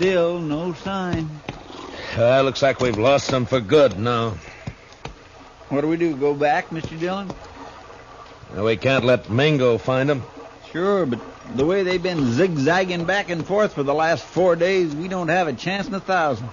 still no sign. Looks like we've lost them for good now. What do we do, go back, Mr. Dillon? We can't let Mingo find them. Sure, but the way they've been zigzagging back and forth for the last 4 days, we don't have a chance in 1,000.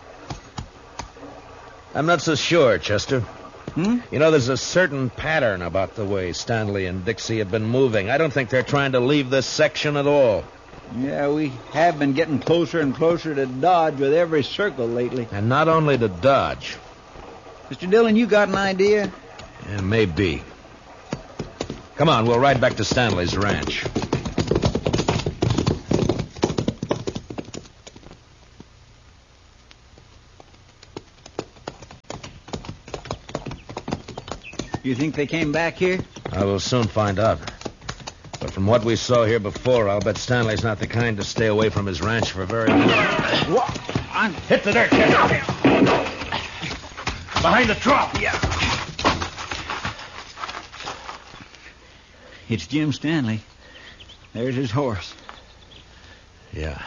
I'm not so sure, Chester. Hmm? You know, there's a certain pattern about the way Stanley and Dixie have been moving. I don't think they're trying to leave this section at all. Yeah, we have been getting closer and closer to Dodge with every circle lately. And not only to Dodge. Mr. Dillon, you got an idea? Yeah, maybe. Come on, we'll ride back to Stanley's ranch. You think they came back here? I will soon find out. But from what we saw here before, I'll bet Stanley's not the kind to stay away from his ranch for very long. What? Hit the dirt, Chester. Behind the trough. Yeah. It's Jim Stanley. There's his horse. Yeah.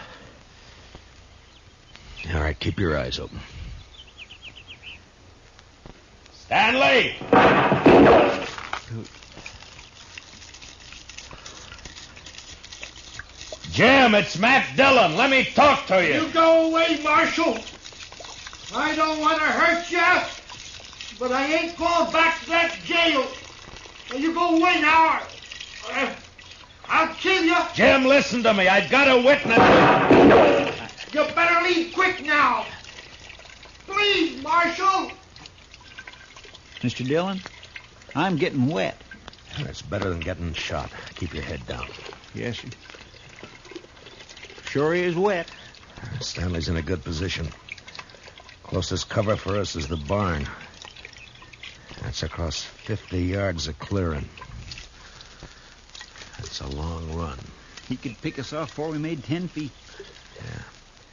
All right, keep your eyes open. Stanley! Jim, it's Matt Dillon. Let me talk to you. You go away, Marshal. I don't want to hurt you, but I ain't going back to that jail. Now, you go away now. I'll kill you. Jim, listen to me. I've got a witness. You better leave quick now. Please, Marshal. Mr. Dillon, I'm getting wet. That's better than getting shot. Keep your head down. Yes, sir. Sure is wet. Stanley's in a good position. Closest cover for us is the barn. That's across 50 yards of clearing. That's a long run. He could pick us off before we made 10 feet. Yeah.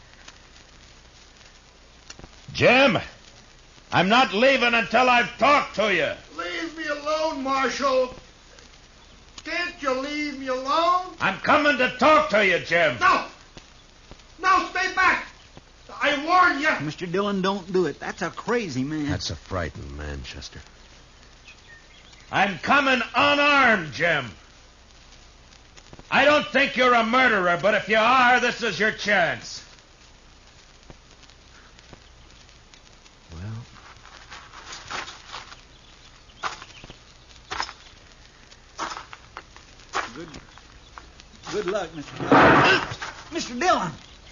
Jim, I'm not leaving until I've talked to you. Leave me alone, Marshal. Can't you leave me alone? I'm coming to talk to you, Jim. No. No, stay back. I warn you. Mr. Dillon, don't do it. That's a crazy man. That's a frightened man, Chester. I'm coming unarmed, Jim. I don't think you're a murderer, but if you are, this is your chance. Well, good luck, Mr. Dillon. Mr. Dillon!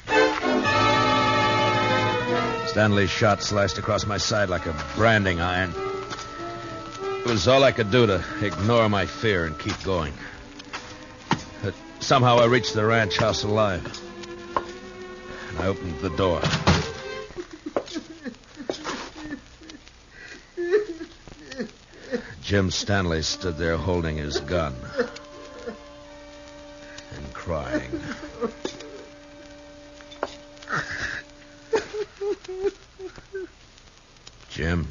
Stanley's shot sliced across my side like a branding iron. It was all I could do to ignore my fear and keep going. But somehow I reached the ranch house alive. And I opened the door. Jim Stanley stood there holding his gun and crying. Jim?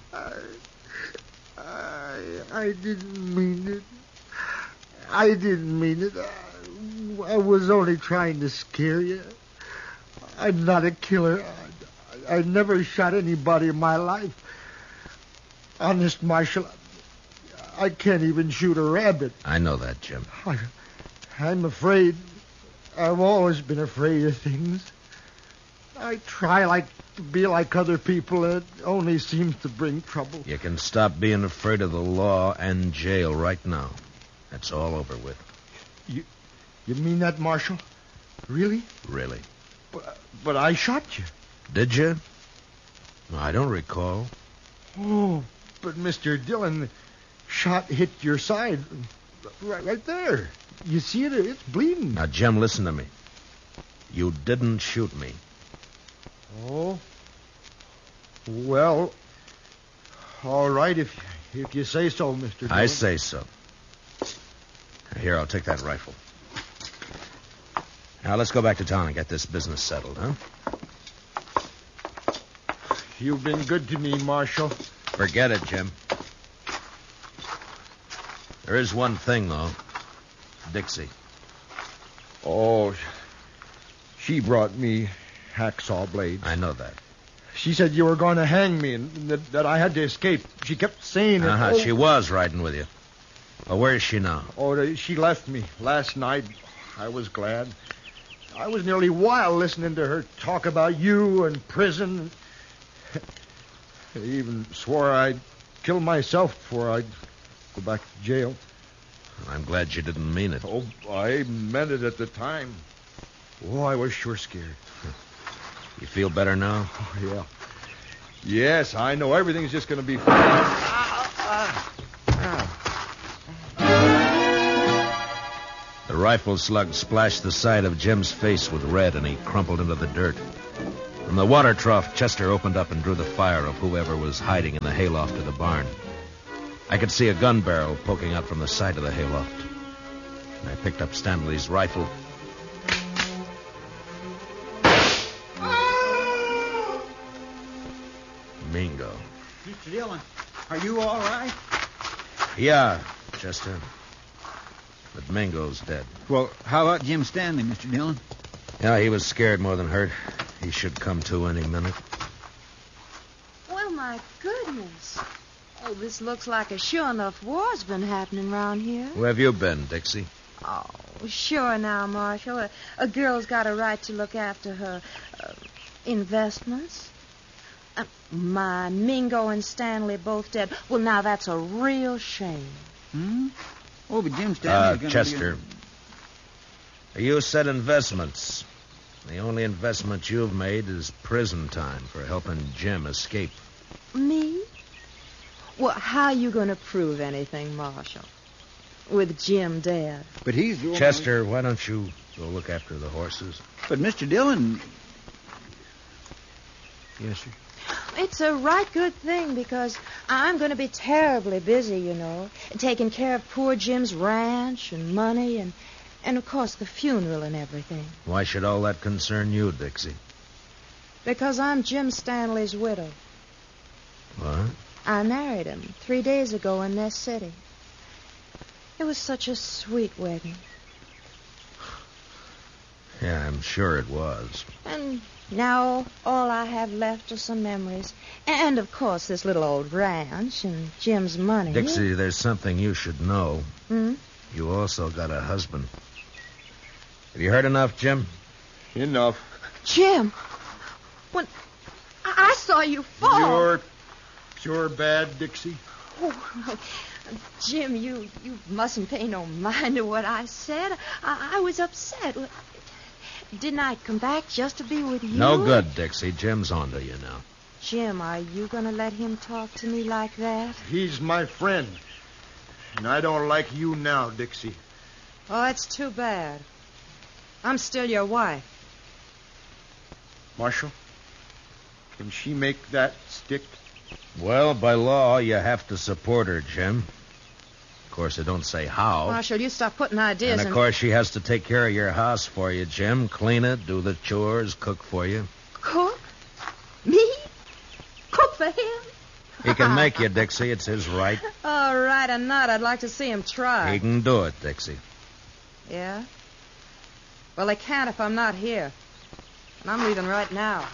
I didn't mean it. I didn't mean it. I was only trying to scare you. I'm not a killer. I never shot anybody in my life. Honest, Marshal, I can't even shoot a rabbit. I know that, Jim. I'm afraid. I've always been afraid of things. I try to be like other people, and it only seems to bring trouble. You can stop being afraid of the law and jail right now. That's all over with. You mean that, Marshal? Really? Really. But I shot you. Did you? I don't recall. Oh, but Mr. Dillon, shot hit your side. Right there. You see it? It's bleeding. Now, Jim, listen to me. You didn't shoot me. Oh. Well, all right, if you say so, Mr. Dillon. I say so. Here, I'll take that rifle. Now, let's go back to town and get this business settled, huh? You've been good to me, Marshal. Forget it, Jim. There is one thing, though. Dixie. Oh, she brought me hacksaw blades. I know that. She said you were going to hang me and that I had to escape. She kept saying it. Uh-huh. She was riding with you. Well, where is she now? She left me last night. I was glad. I was nearly wild listening to her talk about you and prison. I even swore I'd kill myself before I'd go back to jail. I'm glad you didn't mean it. Oh, I meant it at the time. Oh, I was sure scared. You feel better now? Oh, yeah. Yes, I know. Everything's just going to be fine. The rifle slug splashed the side of Jim's face with red, and he crumpled into the dirt. From the water trough, Chester opened up and drew the fire of whoever was hiding in the hayloft of the barn. I could see a gun barrel poking out from the side of the hayloft. And I picked up Stanley's rifle. Mingo. Mr. Dillon, are you all right? Yeah, Chester. But Mingo's dead. Well, how about Jim Stanley, Mr. Dillon? Yeah, he was scared more than hurt. He should come to any minute. Well, my goodness. Oh, this looks like a sure enough war's been happening around here. Where have you been, Dixie? Oh, sure now, Marshal. A girl's got a right to look after her investments. My Mingo and Stanley both dead. Well, now that's a real shame. Hmm? Oh, but Jim Stanley's going to Chester. You said investments. The only investment you've made is prison time for helping Jim escape. Me? Well, how you going to prove anything, Marshal? With Jim dead. But he's... Chester, why don't you go look after the horses? But Mr. Dillon... Yes, sir. It's a right good thing because I'm going to be terribly busy, you know, taking care of poor Jim's ranch and money and of course, the funeral and everything. Why should all that concern you, Dixie? Because I'm Jim Stanley's widow. What? I married him 3 days ago in this city. It was such a sweet wedding. Yeah, I'm sure it was. And now all I have left are some memories. And, of course, this little old ranch and Jim's money. Dixie, there's something you should know. Hmm? You also got a husband. Have you heard enough, Jim? Enough. Jim! When I saw you fall... You're sure bad, Dixie? Oh, Jim, you mustn't pay no mind to what I said. I was upset. Didn't I come back just to be with you? No good, Dixie. Jim's onto you now. Jim, are you going to let him talk to me like that? He's my friend. And I don't like you now, Dixie. Oh, it's too bad. I'm still your wife. Marshal, can she make that stick? Well, by law, you have to support her, Jim. Of course, it don't say how. Marshal, you stop putting ideas And, of course, she has to take care of your house for you, Jim. Clean it, do the chores, cook for you. Cook? Me? Cook for him? He can make you, Dixie. It's his right. All right, or not. I'd like to see him try. He can do it, Dixie. Yeah? Well, they can't if I'm not here. And I'm leaving right now.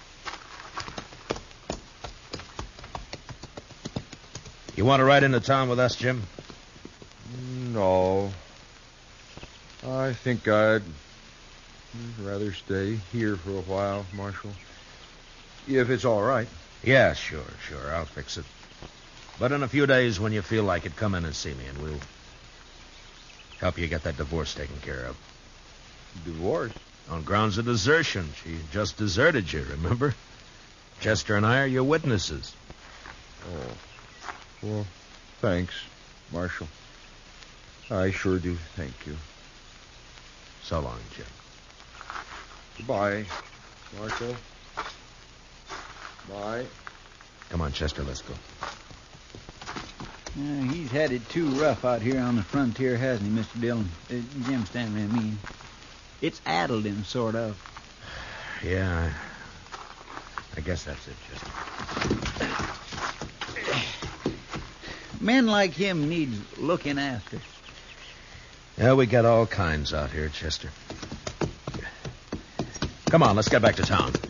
You want to ride into town with us, Jim? No. I think I'd rather stay here for a while, Marshal. If it's all right. Yeah, sure. I'll fix it. But in a few days, when you feel like it, come in and see me, and we'll help you get that divorce taken care of. Divorce? On grounds of desertion. She just deserted you, remember? Chester and I are your witnesses. Oh. Well, thanks, Marshal. I sure do thank you. So long, Jim. Goodbye, Marshal. Bye. Come on, Chester, let's go. He's had it too rough out here on the frontier, hasn't he, Mr. Dillon? Jim Stanley, I mean. It's addled him, sort of. Yeah, I guess that's it, Chester. Men like him needs looking after. Yeah, we got all kinds out here, Chester. Come on, let's get back to town.